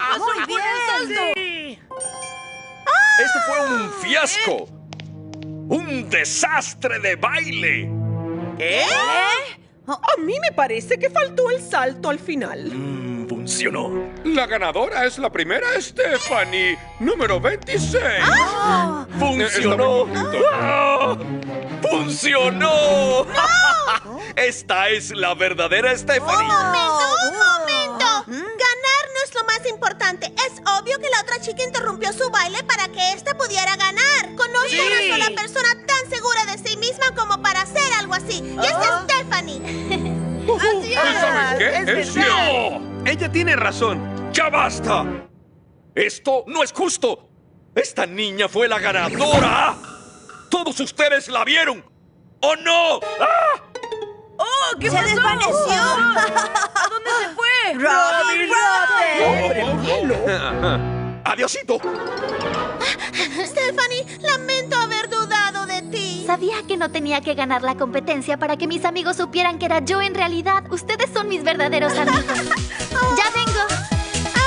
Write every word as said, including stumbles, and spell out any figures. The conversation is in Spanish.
¡Muy bien! Sí. Esto fue un fiasco. Un desastre de baile. ¿Qué? A mí me parece que faltó el salto al final. Mm, funcionó. La ganadora es la primera Stephanie, número veintiséis. ¡Funcionó! Eh, está muy bonito. ¡Ah! ¡Funcionó! Esta es la verdadera Stephanie. ¡Un momento, un momento! Ganar no es lo más importante. Es obvio que la otra chica interrumpió su baile para que ésta pudiera ganar. Conozco Sí. a una sola persona tan segura de sí misma como para hacer algo así. Y es Stephanie. Así ¿Y saben qué? es Es verdad. cierto. Ella tiene razón. ¡Ya basta! Esto no es justo. Esta niña fue la ganadora. Todos ustedes la vieron. ¿O no? ¡Ah! ¡Oh, qué ¡Se pasó! desvaneció! ¿A dónde se fue? ¡Robin ¡Robin! Rotten! ¡Hombre, ¡Adiosito! Stephanie, lamento haber dudado de ti. Sabía que no tenía que ganar la competencia para que mis amigos supieran que era yo en realidad. Ustedes son mis verdaderos amigos. Ya